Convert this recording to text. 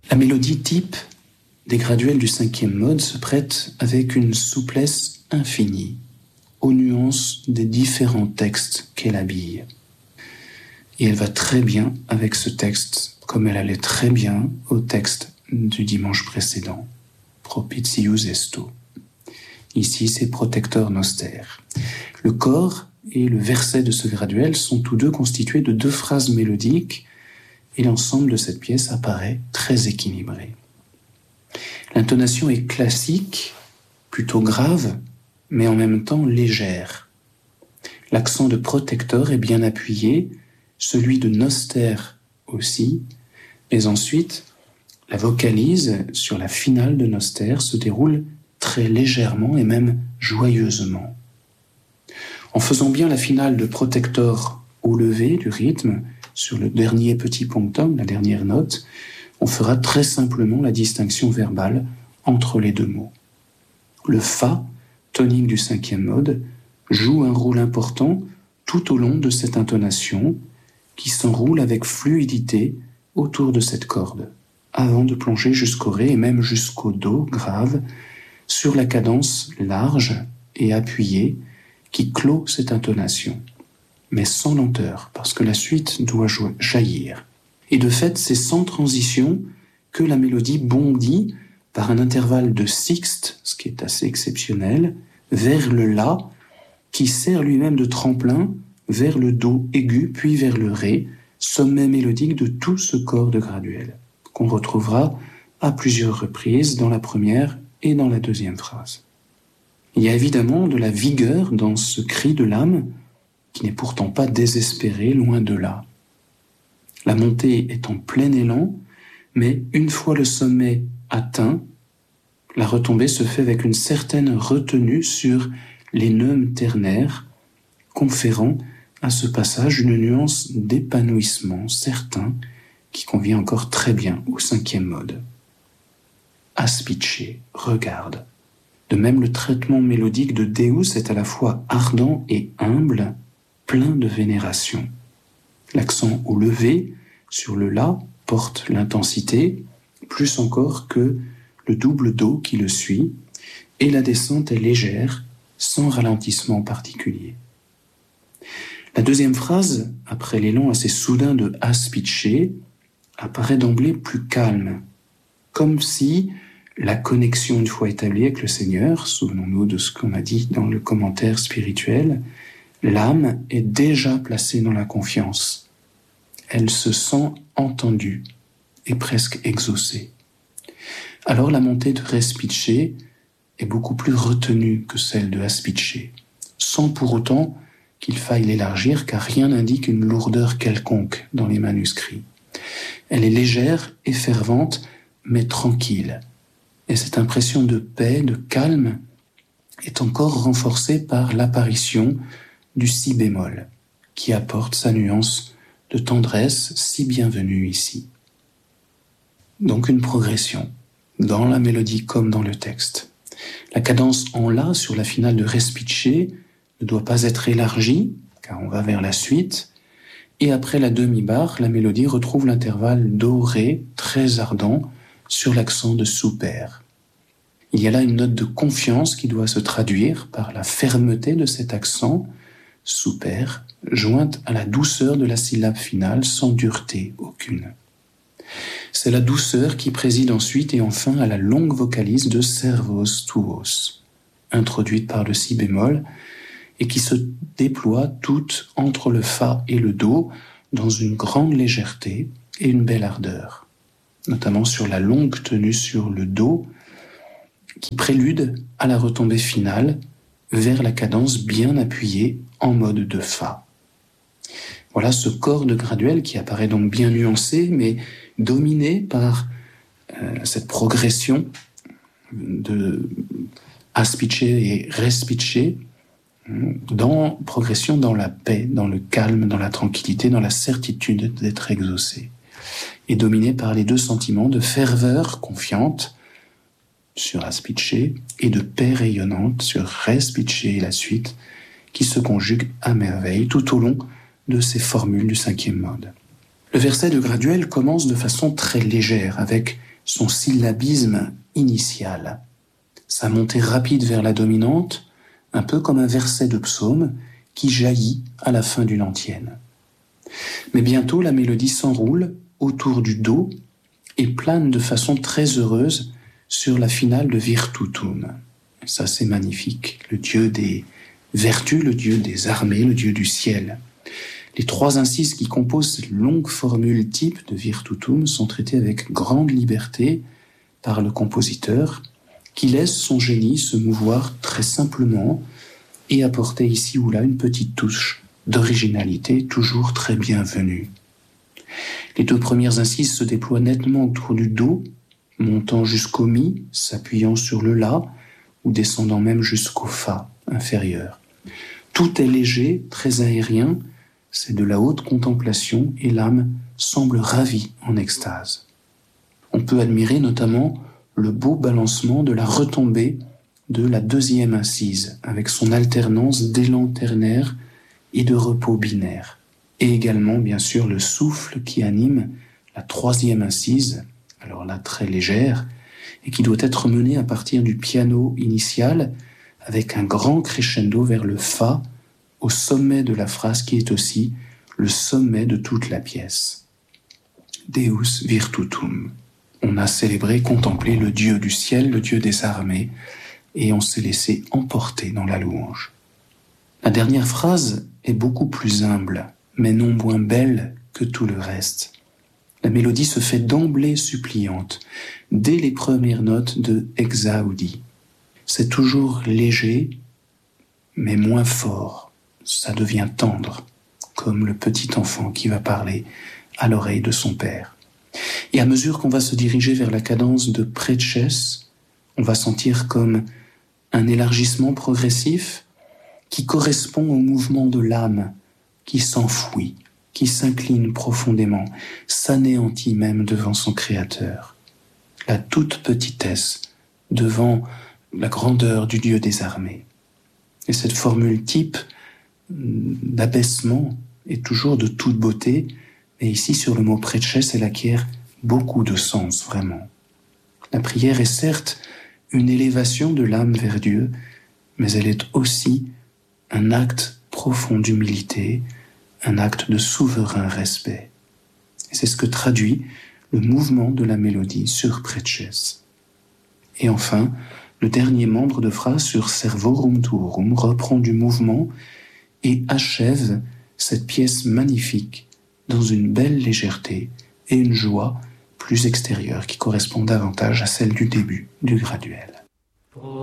La mélodie type des graduels du 5e mode se prête avec une souplesse infinie aux nuances des différents textes qu'elle habille. Et elle va très bien avec ce texte, comme elle allait très bien au texte du dimanche précédent, Propitius esto. Ici, c'est Protector noster. Le corps et le verset de ce graduel sont tous deux constitués de 2 phrases mélodiques et l'ensemble de cette pièce apparaît très équilibré. L'intonation est classique, plutôt grave, mais en même temps légère. L'accent de Protector est bien appuyé, celui de noster aussi, mais ensuite, la vocalise sur la finale de noster se déroule très légèrement et même joyeusement. En faisant bien la finale de Protector au lever du rythme, sur le dernier petit punctum, la dernière note, on fera très simplement la distinction verbale entre les 2 mots. Le Fa, tonique du 5e mode, joue un rôle important tout au long de cette intonation qui s'enroule avec fluidité autour de cette corde, avant de plonger jusqu'au Ré et même jusqu'au Do grave, sur la cadence large et appuyée qui clôt cette intonation, mais sans lenteur, parce que la suite doit jaillir. Et de fait, c'est sans transition que la mélodie bondit par un intervalle de sixte, ce qui est assez exceptionnel, vers le La, qui sert lui-même de tremplin vers le Do aigu, puis vers le Ré, sommet mélodique de tout ce corps de graduel, qu'on retrouvera à plusieurs reprises dans la première et dans la deuxième phrase. Il y a évidemment de la vigueur dans ce cri de l'âme, qui n'est pourtant pas désespéré, loin de là. La montée est en plein élan, mais une fois le sommet atteint, la retombée se fait avec une certaine retenue sur les neumes ternaires, conférant à ce passage une nuance d'épanouissement certain qui convient encore très bien au 5e mode. Aspice, regarde. De même, le traitement mélodique de Deus est à la fois ardent et humble, plein de vénération. L'accent au levé sur le La porte l'intensité, plus encore que le double Do qui le suit, et la descente est légère, sans ralentissement particulier. La deuxième phrase, après l'élan assez soudain de Aspice, apparaît d'emblée plus calme, comme si la connexion une fois établie avec le Seigneur, souvenons-nous de ce qu'on a dit dans le commentaire spirituel, l'âme est déjà placée dans la confiance. Elle se sent entendue et presque exaucée. Alors la montée de Respice est beaucoup plus retenue que celle de Aspice, sans pour autant qu'il faille l'élargir, car rien n'indique une lourdeur quelconque dans les manuscrits. Elle est légère et fervente, mais tranquille. Et cette impression de paix, de calme, est encore renforcée par l'apparition du si bémol, qui apporte sa nuance de tendresse si bienvenue ici. Donc une progression, dans la mélodie comme dans le texte. La cadence en La sur la finale de Respice ne doit pas être élargie, car on va vers la suite, et après la demi-barre, la mélodie retrouve l'intervalle Do-Ré très ardent sur l'accent de Super. Il y a là une note de confiance qui doit se traduire par la fermeté de cet accent, Super, jointe à la douceur de la syllabe finale sans dureté aucune. C'est la douceur qui préside ensuite et enfin à la longue vocalise de Servos tuos, introduite par le si bémol, et qui se déploie toute entre le Fa et le Do dans une grande légèreté et une belle ardeur, notamment sur la longue tenue sur le Do, qui prélude à la retombée finale vers la cadence bien appuyée en mode de Fa. Voilà ce corps de graduel qui apparaît donc bien nuancé, mais dominé par cette progression de Aspice et Respice, progression dans la paix, dans le calme, dans la tranquillité, dans la certitude d'être exaucé, et dominé par les 2 sentiments de ferveur confiante sur Aspice et de paix rayonnante sur Respice et la suite, qui se conjuguent à merveille tout au long de ces formules du 5e mode. Le verset de graduel commence de façon très légère, avec son syllabisme initial, sa montée rapide vers la dominante, un peu comme un verset de psaume qui jaillit à la fin d'une antienne. Mais bientôt, la mélodie s'enroule autour du Do et plane de façon très heureuse sur la finale de Virtutum. Ça, c'est magnifique. Le dieu des vertus, le dieu des armées, le dieu du ciel. Les 3 incises qui composent cette longue formule type de Virtutum sont traitées avec grande liberté par le compositeur, qui laisse son génie se mouvoir très simplement et apporter ici ou là une petite touche d'originalité toujours très bienvenue. Les 2 premières incises se déploient nettement autour du Do, montant jusqu'au Mi, s'appuyant sur le La, ou descendant même jusqu'au Fa inférieur. Tout est léger, très aérien, c'est de la haute contemplation et l'âme semble ravie en extase. On peut admirer notamment le beau balancement de la retombée de la 2e incise, avec son alternance d'élan ternaire et de repos binaire. Et également, bien sûr, le souffle qui anime la 3e incise, alors là très légère, et qui doit être menée à partir du piano initial, avec un grand crescendo vers le Fa, au sommet de la phrase qui est aussi le sommet de toute la pièce. Deus Virtutum. On a célébré, contemplé le Dieu du ciel, le Dieu des armées, et on s'est laissé emporter dans la louange. La dernière phrase est beaucoup plus humble, mais non moins belle que tout le reste. La mélodie se fait d'emblée suppliante, dès les premières notes de Exaudi. C'est toujours léger, mais moins fort. Ça devient tendre, comme le petit enfant qui va parler à l'oreille de son père. Et à mesure qu'on va se diriger vers la cadence de Preces, on va sentir comme un élargissement progressif qui correspond au mouvement de l'âme qui s'enfouit, qui s'incline profondément, s'anéantit même devant son Créateur. La toute petitesse devant la grandeur du Dieu des armées. Et cette formule type d'abaissement est toujours de toute beauté, mais ici sur le mot Preces, elle acquiert beaucoup de sens, vraiment. La prière est certes une élévation de l'âme vers Dieu, mais elle est aussi un acte profond d'humilité, un acte de souverain respect. Et c'est ce que traduit le mouvement de la mélodie sur Preces. Et enfin, le dernier membre de phrase sur Servorum Tuorum reprend du mouvement et achève cette pièce magnifique dans une belle légèreté et une joie plus extérieure qui correspond davantage à celle du début du graduel.